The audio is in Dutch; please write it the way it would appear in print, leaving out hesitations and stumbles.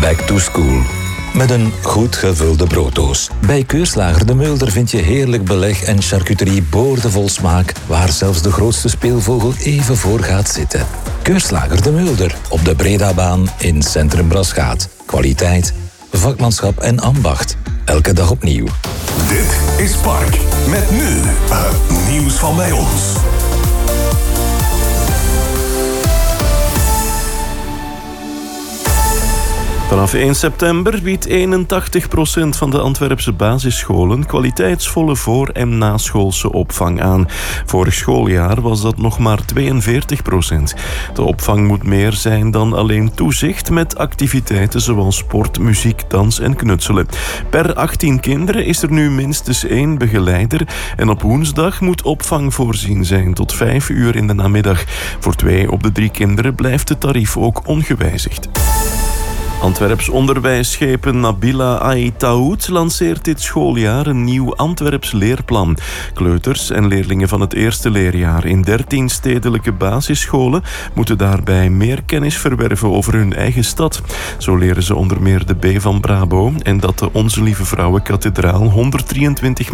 Back to school. Met een goed gevulde brooddoos. Bij Keurslager de Mulder vind je heerlijk beleg en charcuterie boordevol smaak, waar zelfs de grootste speelvogel even voor gaat zitten. Keurslager de Mulder, op de Bredabaan in Centrum Braschaat. Kwaliteit, vakmanschap en ambacht. Elke dag opnieuw. Dit is Park. Met nu het nieuws van bij ons. Vanaf 1 september biedt 81% van de Antwerpse basisscholen kwaliteitsvolle voor- en naschoolse opvang aan. Vorig schooljaar was dat nog maar 42%. De opvang moet meer zijn dan alleen toezicht met activiteiten zoals sport, muziek, dans en knutselen. Per 18 kinderen is er nu minstens 1 begeleider en op woensdag moet opvang voorzien zijn tot 5 uur in de namiddag. Voor 2 op de 3 kinderen blijft het tarief ook ongewijzigd. Antwerps onderwijsschepen Nabila Aïtaoud lanceert dit schooljaar een nieuw Antwerps leerplan. Kleuters en leerlingen van het eerste leerjaar in 13 stedelijke basisscholen moeten daarbij meer kennis verwerven over hun eigen stad. Zo leren ze onder meer de B van Brabo en dat de Onze Lieve Vrouwenkathedraal 123